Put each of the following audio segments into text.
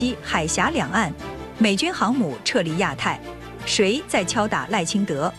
海峡两岸，美军航母撤离亚太，谁在敲打赖清德？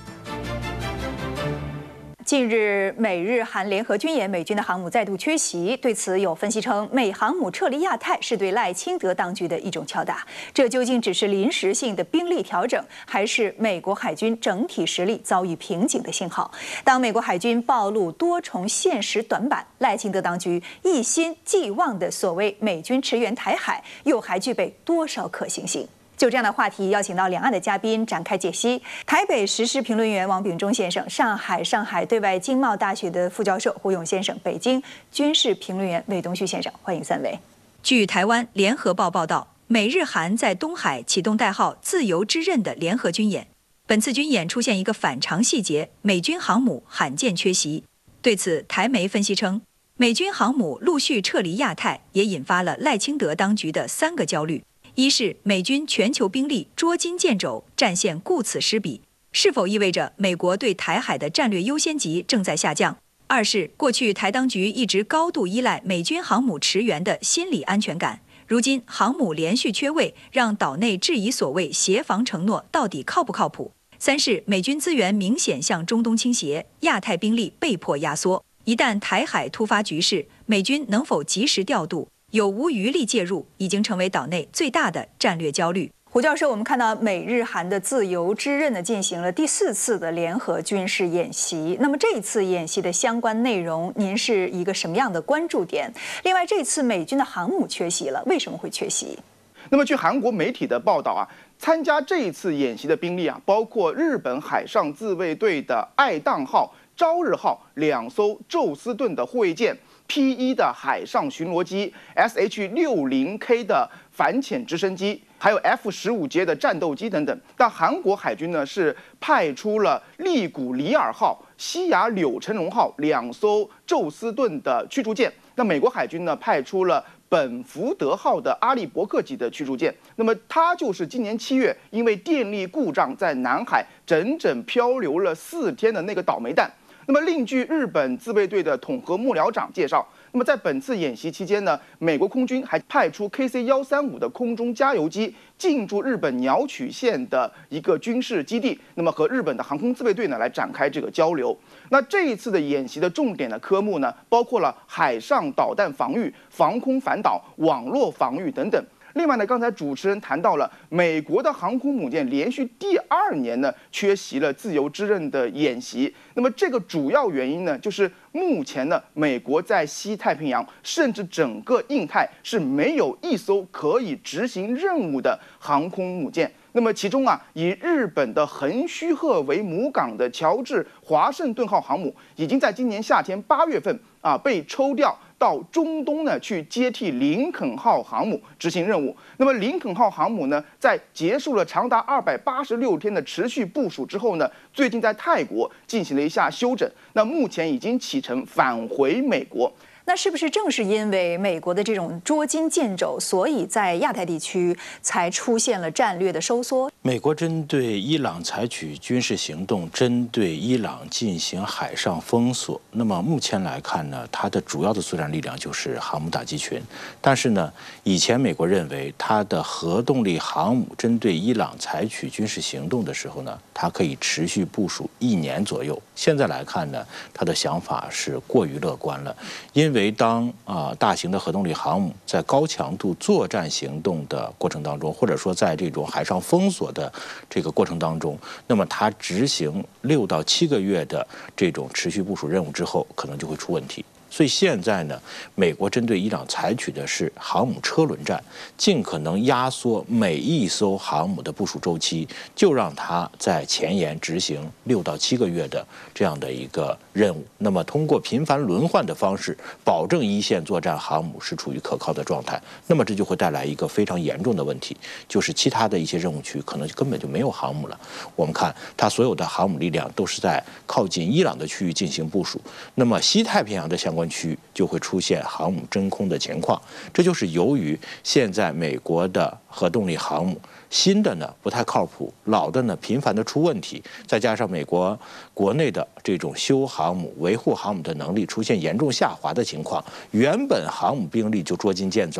近日，美日韩联合军演，美军的航母再度缺席。对此，有分析称，美航母撤离亚太是对赖清德当局的一种敲打。这究竟只是临时性的兵力调整，还是美国海军整体实力遭遇瓶颈的信号？当美国海军暴露多重现实短板，赖清德当局一心寄望的所谓美军驰援台海，又还具备多少可行性？就这样的话题，邀请到两岸的嘉宾展开解析。台北时事评论员王炳忠先生，上海对外经贸大学的副教授胡勇先生，北京军事评论员魏东旭先生，欢迎三位。据台湾联合报报道，美日韩在东海启动代号“自由之刃”的联合军演。本次军演出现一个反常细节，美军航母罕见缺席。对此，台媒分析称，美军航母陆续撤离亚太，也引发了赖清德当局的3个焦虑。一是美军全球兵力捉襟见肘，战线顾此失彼，是否意味着美国对台海的战略优先级正在下降？二是过去台当局一直高度依赖美军航母驰援的心理安全感，如今航母连续缺位，让岛内质疑所谓协防承诺到底靠不靠谱？三是美军资源明显向中东倾斜，亚太兵力被迫压缩，一旦台海突发局势，美军能否及时调度？有无余力介入，已经成为岛内最大的战略焦虑。胡教授，我们看到美日韩的自由之刃呢进行了第4次的联合军事演习。那么这一次演习的相关内容，您是一个什么样的关注点？另外，这次美军的航母缺席了，为什么会缺席？ 那么据韩国媒体的报道啊，参加这一次演习的兵力啊，包括日本海上自卫队的爱宕号、朝日号2艘宙斯盾的护卫舰。P1的海上巡逻机、SH-60K 的反潜直升机，还有 F-15节的战斗机等等。但韩国海军呢是派出了利古里尔号、西雅柳成龙号2艘宙斯盾的驱逐舰。那美国海军呢派出了本福德号的阿利伯克级的驱逐舰。那么它就是今年7月因为电力故障在南海整整漂流了4天的那个倒霉蛋。那么，另据日本自卫队的统合幕僚长介绍，那么在本次演习期间呢，美国空军还派出 KC-135的空中加油机进驻日本鸟取县的一个军事基地，那么和日本的航空自卫队呢来展开这个交流。那这一次的演习的重点的科目呢，包括了海上导弹防御、防空反导、网络防御等等。另外呢，刚才主持人谈到了美国的航空母舰连续第2年呢缺席了自由之刃的演习。那么这个主要原因呢，就是目前呢，美国在西太平洋甚至整个印太是没有一艘可以执行任务的航空母舰。那么其中啊，以日本的横须贺为母港的乔治华盛顿号航母，已经在今年夏天8月份被抽调到中东呢去接替林肯号航母执行任务。那么林肯号航母呢，在结束了长达286天的持续部署之后呢，最近在泰国进行了一下休整，那目前已经启程返回美国。 那是不是正是因为美国的这种捉襟见肘，所以在亚太地区才出现了战略的收缩？ 美国针对伊朗采取军事行动，针对伊朗进行海上封锁。那么目前来看呢，它的主要的作战力量就是航母打击群。但是呢，以前美国认为它的核动力航母针对伊朗采取军事行动的时候呢，它可以持续部署1年左右。现在来看呢，他的想法是过于乐观了，因为当大型的核动力航母在高强度作战行动的过程当中，或者说在这种海上封锁的这个过程当中，那么它执行6到7个月的这种持续部署任务之后，可能就会出问题。所以现在呢，美国针对伊朗采取的是航母车轮战，尽可能压缩每一艘航母的部署周期，就让它在前沿执行6到7个月的这样的一个任务。那么通过频繁轮换的方式，保证一线作战航母是处于可靠的状态。那么这就会带来一个非常严重的问题，就是其他的一些任务区可能根本就没有航母了。我们看它所有的航母力量都是在靠近伊朗的区域进行部署，那么西太平洋的相关区域就会出现航母真空的情况。这就是由于现在美国的核动力航母新的呢不太靠谱，老的呢频繁的出问题，再加上美国国内的这种修航母、维护航母的能力出现严重下滑的情况，原本航母兵力就捉襟见肘。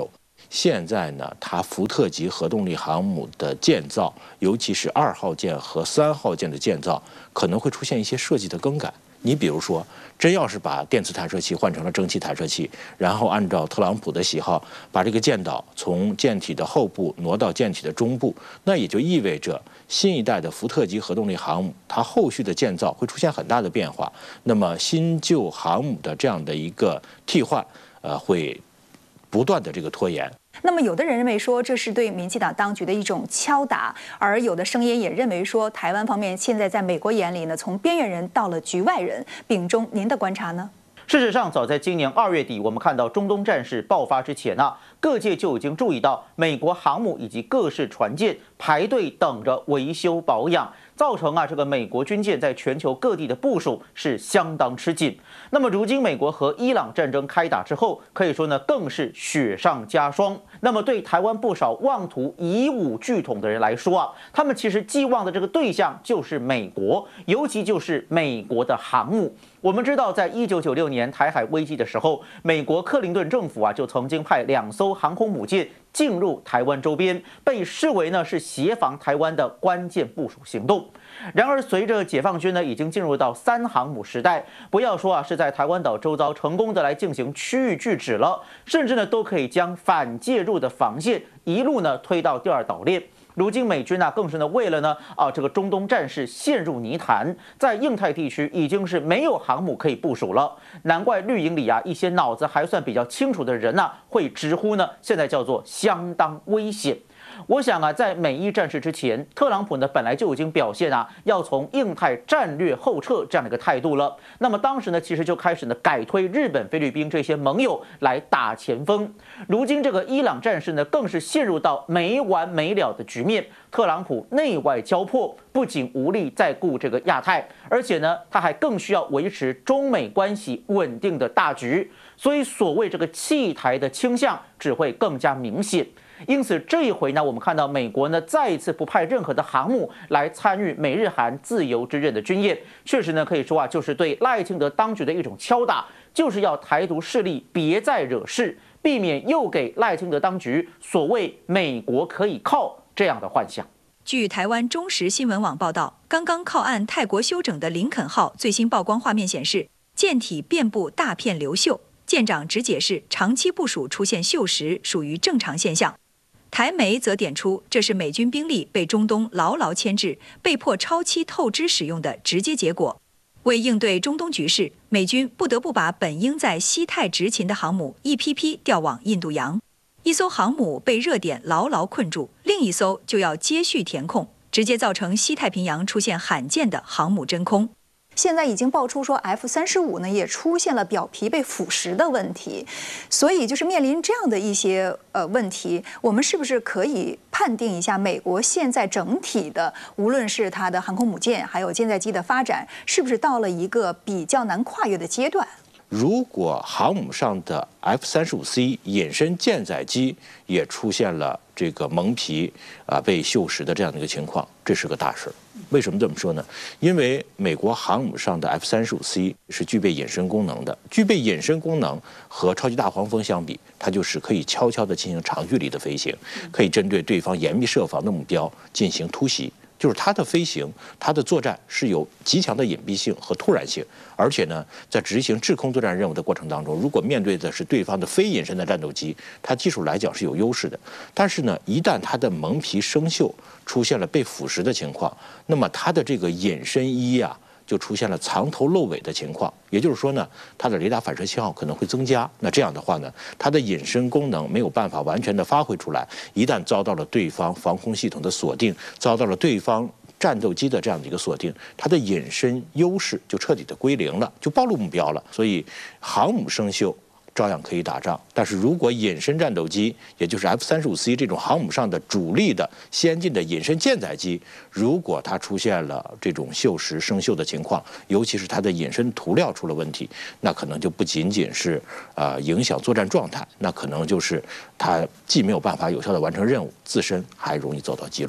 现在呢，它福特级核动力航母的建造，尤其是2号舰和3号舰的建造，可能会出现一些设计的更改。你比如说，真要是把电磁弹射器换成了蒸汽弹射器，然后按照特朗普的喜好，把这个舰岛从舰体的后部挪到舰体的中部，那也就意味着新一代的福特级核动力航母，它后续的建造会出现很大的变化。那么新旧航母的这样的一个替换，会不断的这个拖延。 那么，有的人认为说这是对民进党当局的一种敲打，而有的声音也认为说，台湾方面现在在美国眼里呢，从边缘人到了局外人。秉忠，您的观察呢？ 事实上，早在今年2月底，我们看到中东战事爆发之前呢，各界就已经注意到美国航母以及各式船舰排队等着维修保养，造成这个美国军舰在全球各地的部署是相当吃紧。那么如今美国和伊朗战争开打之后，可以说呢更是雪上加霜。那么对台湾不少妄图以武拒统的人来说他们其实寄望的这个对象就是美国，尤其就是美国的航母。我们知道，在1996年台海危机的时候，美国克林顿政府就曾经派2艘航空母舰进入台湾周边，被视为呢是协防台湾的关键部署行动。然而，随着解放军呢已经进入到3航母时代，不要说是在台湾岛周遭成功的来进行区域拒止了，甚至呢都可以将反介入的防线一路呢推到第2岛链。如今美军更是呢为了呢这个中东战事陷入泥潭，在印太地区已经是没有航母可以部署了。难怪绿营里一些脑子还算比较清楚的人会直呼呢现在叫做相当危险。我想在美伊战事之前，特朗普呢本来就已经表现要从印太战略后撤这样的一个态度了。那么当时呢，其实就开始呢改推日本、菲律宾这些盟友来打前锋。如今这个伊朗战事呢，更是陷入到没完没了的局面。特朗普内外交迫，不仅无力再顾这个亚太，而且呢，他还更需要维持中美关系稳定的大局。所以，所谓这个弃台的倾向只会更加明显。因此，这一回呢，我们看到美国呢再一次不派任何的航母来参与美日韩自由之刃的军演，确实呢可以说就是对赖清德当局的一种敲打，就是要台独势力别再惹事，避免又给赖清德当局所谓美国可以靠这样的幻想。 据台湾中时新闻网报道，刚刚靠岸泰国休整的林肯号最新曝光画面显示，舰体遍布大片流锈，舰长只解释长期部署出现锈蚀属于正常现象。台媒则点出，这是美军兵力被中东牢牢牵制，被迫超期透支使用的直接结果。为应对中东局势，美军不得不把本应在西太执勤的航母一批批调往印度洋。一艘航母被热点牢牢困住，另一艘就要接续填空，直接造成西太平洋出现罕见的航母真空。现在已经爆出说 F-35呢也出现了表皮被腐蚀的问题，所以就是面临这样的一些问题，我们是不是可以判定一下美国现在整体的，无论是它的航空母舰还有舰载机的发展，是不是到了一个比较难跨越的阶段？ 如果航母上的 F-35C 隐身舰载机也出现了这个蒙皮被锈蚀的这样的一个情况，这是个大事。为什么这么说呢？因为美国航母上的 F-35C 是具备隐身功能的，具备隐身功能和超级大黄蜂相比，它就是可以悄悄地进行长距离的飞行，可以针对对方严密设防的目标进行突袭。就是它的飞行，它的作战是有极强的隐蔽性和突然性，而且呢，在执行制空作战任务的过程当中，如果面对的是对方的非隐身的战斗机，它技术来讲是有优势的。但是呢，一旦它的蒙皮生锈，出现了被腐蚀的情况，那么它的这个隐身衣就出现了藏头露尾的情况，也就是说呢，它的雷达反射信号可能会增加。那这样的话呢，它的隐身功能没有办法完全的发挥出来。一旦遭到了对方防空系统的锁定，遭到了对方战斗机的这样的一个锁定，它的隐身优势就彻底的归零了，就暴露目标了。所以航母生锈照样可以打仗，但是如果隐身战斗机，也就是 F-35C 这种航母上的主力的先进的隐身舰载机，如果它出现了这种锈蚀生锈的情况，尤其是它的隐身涂料出了问题，那可能就不仅仅是影响作战状态，那可能就是它既没有办法有效的完成任务，自身还容易遭到击落。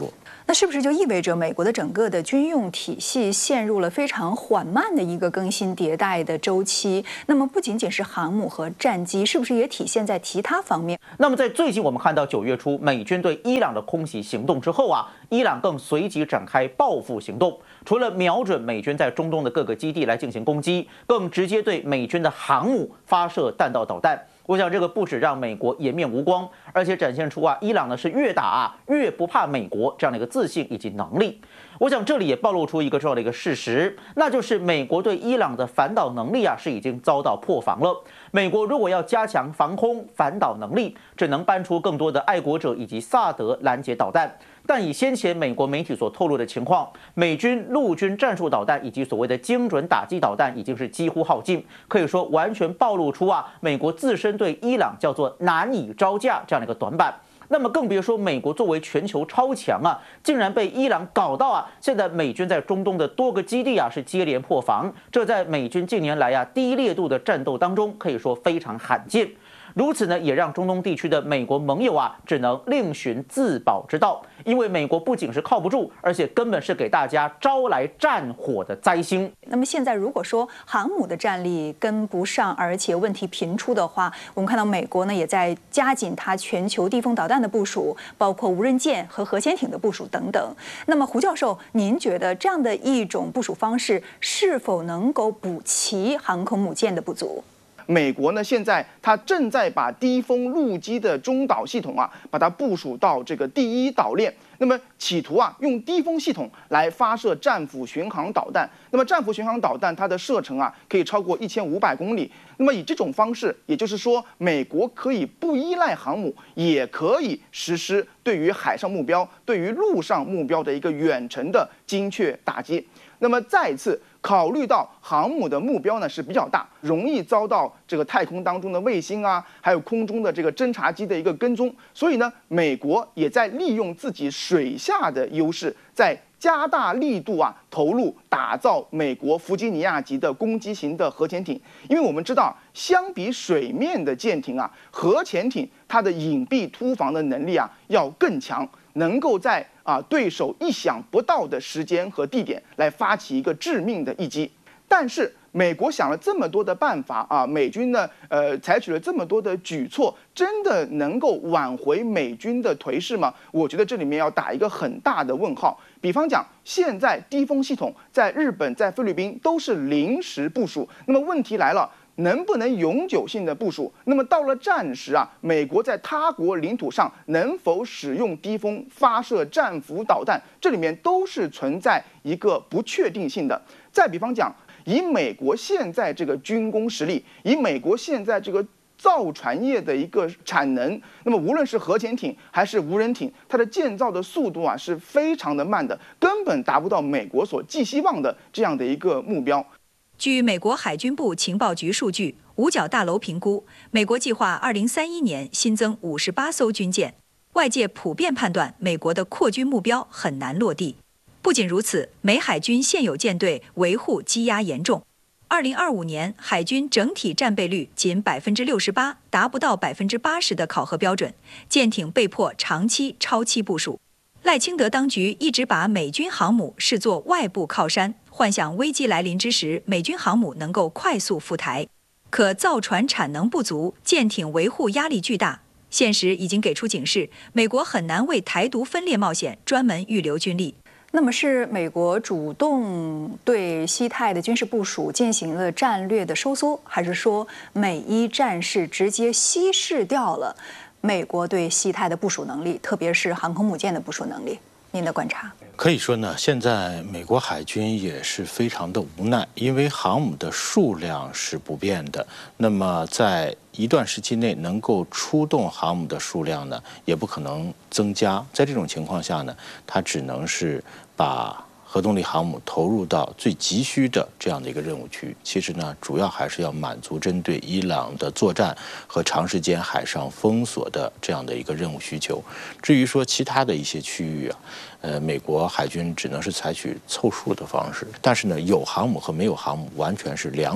那是不是就意味着美国的整个的军用体系陷入了非常缓慢的一个更新迭代的周期？那么不仅仅是航母和战机，是不是也体现在其他方面？ 那么在最近我们看到9月初美军对伊朗的空袭行动之后啊，伊朗更随即展开报复行动，除了瞄准美军在中东的各个基地来进行攻击，更直接对美军的航母发射弹道导弹。我想这个不止让美国颜面无光，而且展现出伊朗呢是越打越不怕美国这样的一个自信以及能力。我想这里也暴露出一个重要的一个事实，那就是美国对伊朗的反导能力是已经遭到破防了。美国如果要加强防空反导能力，只能搬出更多的爱国者以及萨德拦截导弹。但以先前美国媒体所透露的情况，美军陆军战术导弹以及所谓的精准打击导弹已经是几乎耗尽，可以说完全暴露出美国自身对伊朗叫做难以招架这样的一个短板。那么更别说美国作为全球超强竟然被伊朗搞到现在美军在中东的多个基地是接连破防，这在美军近年来低烈度的战斗当中可以说非常罕见。如此呢，也让中东地区的美国盟友只能另寻自保之道，因为美国不仅是靠不住，而且根本是给大家招来战火的灾星。 那么现在如果说航母的战力跟不上，而且问题频出的话，我们看到美国呢也在加紧它全球地锋导弹的部署，包括无人舰和核潜艇的部署等等。那么胡教授，您觉得这样的一种部署方式是否能够补齐航空母舰的不足？ 美国呢，现在它正在把低风陆基的中导系统把它部署到这个第一岛链，那么企图用低风系统来发射战斧巡航导弹。那么战斧巡航导弹它的射程可以超过1500公里。那么以这种方式，也就是说，美国可以不依赖航母，也可以实施对于海上目标、对于陆上目标的一个远程的精确打击。那么再次考虑到航母的目标呢是比较大，容易遭到这个太空当中的卫星还有空中的这个侦察机的一个跟踪，所以呢，美国也在利用自己水下的优势，在加大力度投入打造美国弗吉尼亚级的攻击型的核潜艇。因为我们知道，相比水面的舰艇核潜艇它的隐蔽突防的能力要更强，能够在对手意想不到的时间和地点来发起一个致命的一击。但是美国想了这么多的办法美军呢采取了这么多的举措，真的能够挽回美军的颓势吗？我觉得这里面要打一个很大的问号。比方讲，现在低风系统在日本、在菲律宾都是临时部署，那么问题来了。能不能永久性的部署？那么到了战时美国在他国领土上能否使用低风发射战斧导弹？这里面都是存在一个不确定性的。再比方讲，以美国现在这个军工实力，以美国现在这个造船业的一个产能，那么无论是核潜艇还是无人艇，它的建造的速度是非常的慢的，根本达不到美国所寄希望的这样的一个目标。 据美国海军部情报局数据，五角大楼评估，美国计划2031年新增58艘军舰。外界普遍判断，美国的扩军目标很难落地。不仅如此，美海军现有舰队维护积压严重。2025年海军整体战备率仅68%，达不到80%的考核标准，舰艇被迫长期超期部署。赖清德当局一直把美军航母视作外部靠山，幻想危机来临之时，美军航母能够快速赴台。可造船产能不足，舰艇维护压力巨大。现实已经给出警示，美国很难为台独分裂冒险专门预留军力。那么是美国主动对西太的军事部署进行了战略的收缩，还是说美伊战事直接稀释掉了美国对西太的部署能力，特别是航空母舰的部署能力？您的观察？ 可以说呢，现在美国海军也是非常的无奈，因为航母的数量是不变的，那么在一段时期内能够出动航母的数量呢，也不可能增加。在这种情况下呢，它只能是把核动力航母投入到最急需的这样的一个任务区。其实呢，主要还是要满足针对伊朗的作战和长时间海上封锁的这样的一个任务需求。至于说其他的一些区域美国海军只能是采取凑数的方式。但是呢，有航母和没有航母完全是两种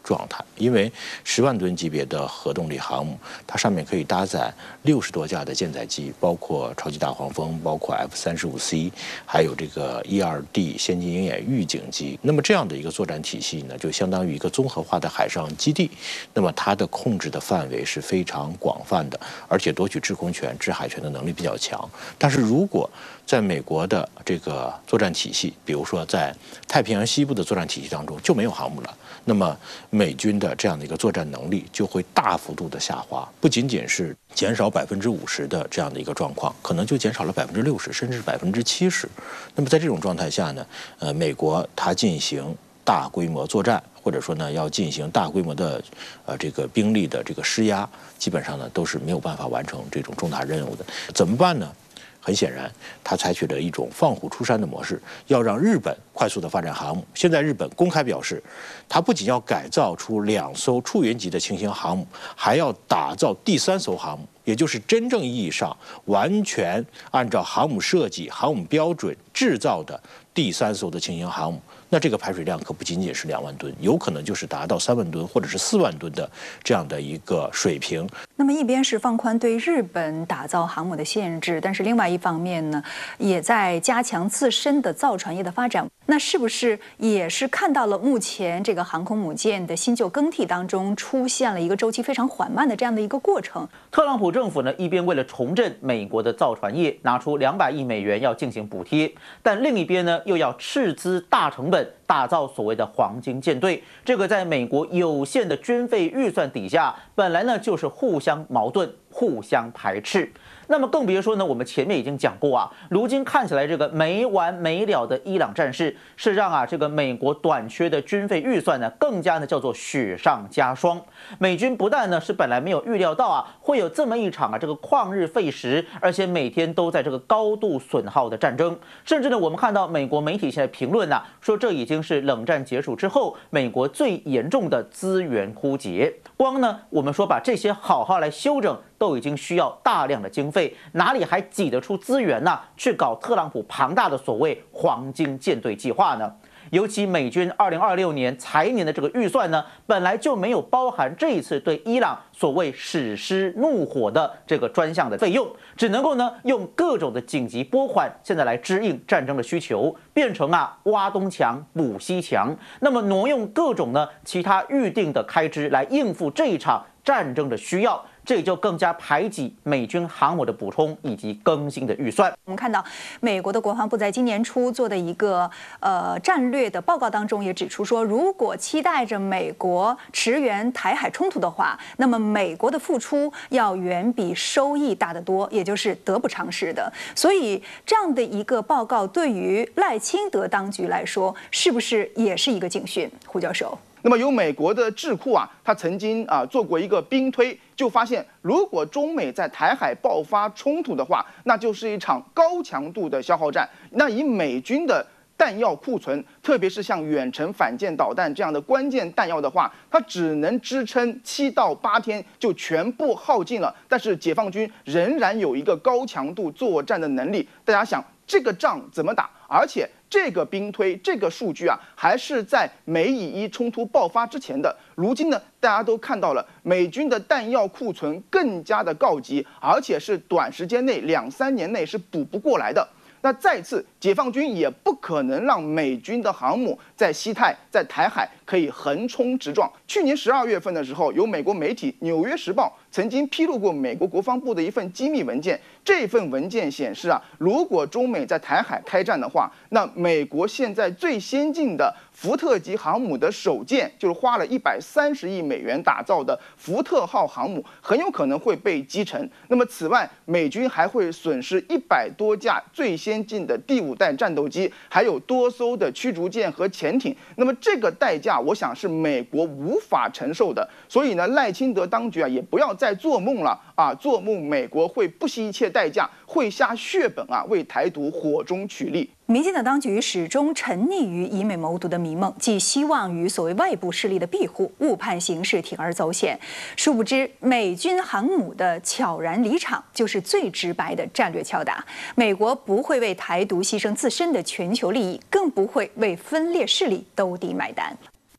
状态，因为10万吨级别的核动力航母，它上面可以搭载60多架的舰载机，包括超级大黄蜂，包括 F-35C， 还有这个 E-2D 先进鹰眼预警机。那么这样的一个作战体系呢，就相当于一个综合化的海上基地。那么它的控制的范围是非常广泛的，而且夺取制空权、制海权的能力比较强。但是如果在美国的这个作战体系，比如说在太平洋西部的作战体系当中就没有航母了，那么美军的这样的一个作战能力就会大幅度的下滑，不仅仅是减少50%的这样的一个状况，可能就减少了60%甚至70%。那么在这种状态下呢，美国它进行大规模作战，或者说呢要进行大规模的这个兵力的这个施压，基本上呢都是没有办法完成这种重大任务的。怎么办呢？很显然，他采取了一种放虎出山的模式，要让日本快速的发展航母。现在日本公开表示，他不仅要改造出2艘出云级的轻型航母，还要打造第3艘航母，也就是真正意义上完全按照航母设计、航母标准制造的第3艘的轻型航母。那这个排水量可不仅仅是2万吨，有可能就是达到3万吨或者是4万吨的这样的一个水平。 那么一边是放宽对日本打造航母的限制，但是另外一方面呢，也在加强自身的造船业的发展。那是不是也是看到了目前这个航空母舰的新旧更替当中出现了一个周期非常缓慢的这样的一个过程？ 特朗普政府呢，一边为了重振美国的造船业，拿出200亿美元要进行补贴，但另一边呢，又要斥资大成本打造所谓的黄金舰队。这个在美国有限的军费预算底下，本来呢就是互相矛盾、互相排斥。那么更别说呢，我们前面已经讲过啊，如今看起来这个没完没了的伊朗战事，是让这个美国短缺的军费预算呢，更加呢叫做雪上加霜。美军不但呢是本来没有预料到会有这么一场这个旷日费时，而且每天都在这个高度损耗的战争，甚至呢我们看到美国媒体现在评论说这已经是冷战结束之后美国最严重的资源枯竭。光呢我们说把这些好好来修整，都已经需要大量的经费，哪里还挤得出资源去搞特朗普庞大的所谓黄金舰队计划呢？尤其美军2026年财年的这个预算呢，本来就没有包含这一次对伊朗所谓史诗怒火的这个专项的费用，只能够呢用各种的紧急拨款，现在来支应战争的需求，变成挖东墙补西墙，那么挪用各种呢其他预定的开支来应付这一场战争的需要。这也就更加排挤美军航母的补充以及更新的预算。 我们看到，美国的国防部在今年初做的一个战略的报告当中，也指出说，如果期待着美国驰援台海冲突的话，那么美国的付出要远比收益大得多，也就是得不偿失的。所以，这样的一个报告对于赖清德当局来说，是不是也是一个警讯？胡教授。 那么有美国的智库他曾经做过一个兵推，就发现如果中美在台海爆发冲突的话，那就是一场高强度的消耗战。那以美军的弹药库存，特别是像远程反舰导弹这样的关键弹药的话，它只能支撑7到8天就全部耗尽了。但是解放军仍然有一个高强度作战的能力。大家想，这个仗怎么打？而且这个兵推这个数据还是在美以伊冲突爆发之前的。如今呢，大家都看到了美军的弹药库存更加的告急，而且是短时间内2、3年内是补不过来的。那再次，解放军也不可能让美军的航母在西太、在台海可以横冲直撞。去年12月份的时候，有美国媒体《纽约时报》曾经披露过美国国防部的一份机密文件。这份文件显示如果中美在台海开战的话，那美国现在最先进的福特级航母的首舰，就是花了130亿美元打造的福特号航母，很有可能会被击沉。那么此外，美军还会损失100多架最先进的第5代战斗机，还有多艘的驱逐舰和潜艇。那么这个代价，我想是美国无法承受的。所以呢，赖清德当局也不要再做梦了做梦美国会不惜一切代价，会下血本为台独火中取栗。 民进党当局始终沉溺于以美谋独的迷梦，寄希望于所谓外部势力的庇护，误判形势，铤而走险。殊不知，美军航母的悄然离场，就是最直白的战略敲打。美国不会为台独牺牲自身的全球利益，更不会为分裂势力兜底买单。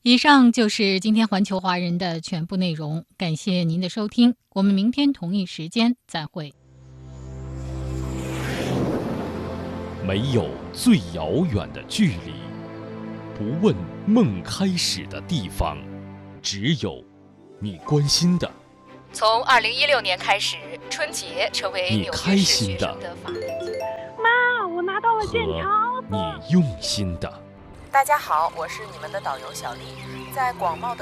以上就是今天环球华人的全部内容，感谢您的收听，我们明天同一时间再会。 没有最遥远的距离，不问梦开始的地方，只有你关心的。 从2016年开始，春节成为你开心的法定节日。 妈，我拿到了健康。 你用心的。 大家好，我是你们的导游小丽，在广袤的